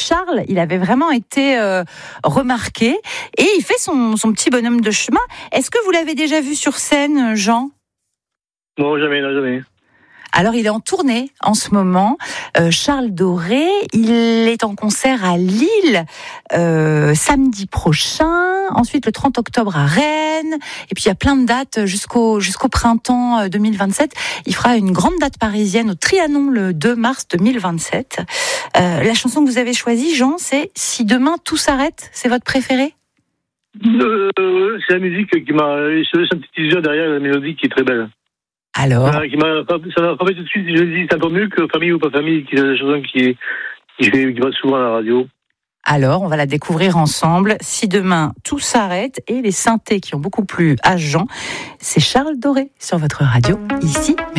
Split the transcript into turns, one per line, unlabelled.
Charles, il avait vraiment été remarqué et il fait son petit bonhomme de chemin. Est-ce que vous l'avez déjà vu sur scène, Jean ?
Non, jamais.
Alors, il est en tournée en ce moment. Charles Doré, il est en concert à Lille samedi prochain. Ensuite, le 30 octobre à Rennes. Et puis, il y a plein de dates jusqu'au printemps 2027. Il fera une grande date parisienne au Trianon le 2 mars 2027. La chanson que vous avez choisie, Jean, c'est « Si demain tout s'arrête ». C'est votre préférée ?
C'est la musique qui m'a... C'est un synthétiseur derrière la mélodie qui est très belle.
Alors,
Ça m'a frappé tout de suite. Je me dis, c'est un peu mieux que Famille ou pas famille, qui est la chanson qui va souvent à la radio.
Alors, on va la découvrir ensemble. Si demain tout s'arrête, et les synthés qui ont beaucoup plu à Jean, c'est Charles Doré sur votre radio, ici.